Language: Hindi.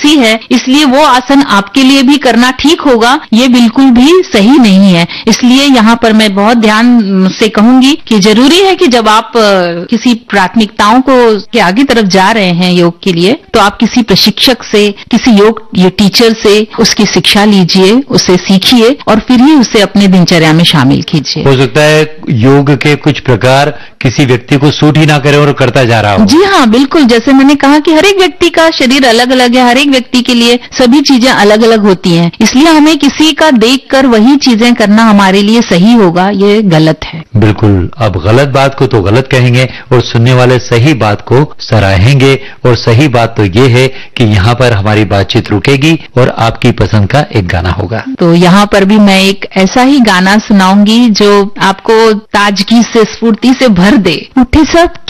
ऐसी है इसलिए वो आसन आपके लिए भी करना ठीक होगा, ये बिल्कुल भी सही नहीं है। इसलिए यहाँ पर मैं बहुत ध्यान से कहूंगी कि जरूरी है कि जब आप किसी प्राथमिकताओं को के आगे तरफ जा रहे हैं योग के लिए, तो आप किसी प्रशिक्षक से, किसी योग टीचर से उसकी शिक्षा लीजिए, उसे सीखिए और फिर ही उसे अपने दिनचर्या में शामिल कीजिए। हो सकता है योग के कुछ प्रकार किसी व्यक्ति को सूट ही ना करे और करता जा रहा हो। जी हाँ, बिल्कुल। जैसे मैंने कहा कि हर एक व्यक्ति का शरीर अलग अलग है, हर एक व्यक्ति के लिए सभी चीजें अलग अलग होती हैं, इसलिए हमें किसी का देखकर वही चीजें करना हमारे लिए सही होगा, ये गलत है। बिल्कुल। अब गलत बात को तो गलत कहेंगे और सुनने वाले सही बात को सराहेंगे, और सही बात तो ये है कि यहाँ पर हमारी बातचीत रुकेगी और आपकी पसंद का एक गाना होगा। तो यहाँ पर भी मैं एक ऐसा ही गाना सुनाऊंगी जो आपको ताजगी से, स्फूर्ति से भर दे। उठे सब